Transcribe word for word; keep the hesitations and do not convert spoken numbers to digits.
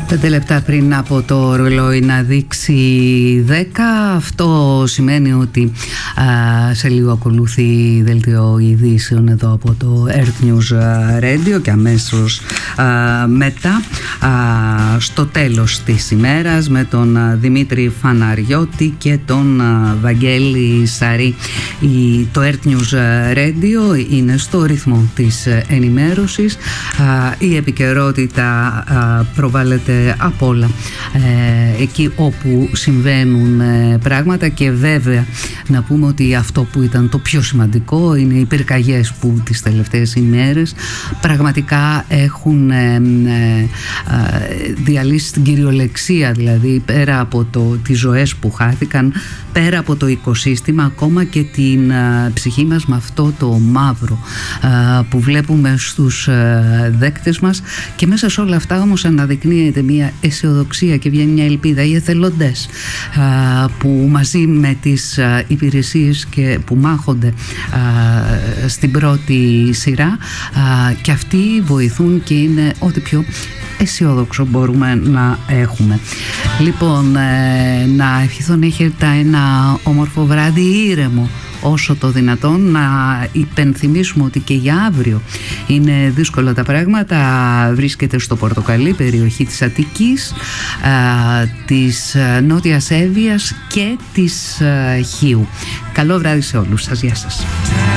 Πέντε λεπτά πριν από το ρολόι να δείξει δέκα. Αυτό σημαίνει ότι α, σε λίγο ακολουθεί δελτίο ειδήσεων εδώ από το Earth News Radio και αμέσως α, μετά α, στο τέλος της ημέρας με τον α, Δημήτρη Φαναριώτη και τον α, Βαγγέλη Σαρή. Η, το Earth News Radio είναι στο ρυθμό της ενημέρωσης. Α, η επικαιρότητα α, προβάλλεται από όλα ε, εκεί όπου συμβαίνουν ε, πράγματα, και βέβαια να πούμε ότι αυτό που ήταν το πιο σημαντικό είναι οι πυρκαγιές που τις τελευταίες ημέρες πραγματικά έχουν ε, ε, διαλύσει την κυριολεξία, δηλαδή πέρα από το, τις ζωές που χάθηκαν, πέρα από το οικοσύστημα, ακόμα και την ε, ψυχή μας με αυτό το μαύρο ε, που βλέπουμε στους ε, δέκτες μας. Και μέσα σε όλα αυτά όμως αναδεικνύεται μια αισιοδοξία και βγαίνει μια ελπίδα. Οι εθελοντές α, που μαζί με τις α, υπηρεσίες και που μάχονται α, στην πρώτη σειρά α, και αυτοί βοηθούν και είναι ό,τι πιο αισιόδοξο μπορούμε να έχουμε. Λοιπόν, ε, να ευχηθώ να έχετε ένα όμορφο βράδυ, ήρεμο όσο το δυνατόν. Να υπενθυμίσουμε ότι και για αύριο είναι δύσκολα τα πράγματα. Βρίσκεται στο Πορτοκαλί, περιοχή της Αττικής, α, της Νότιας Εύβοιας και της α, Χίου. Καλό βράδυ σε όλους σας. Γεια σας.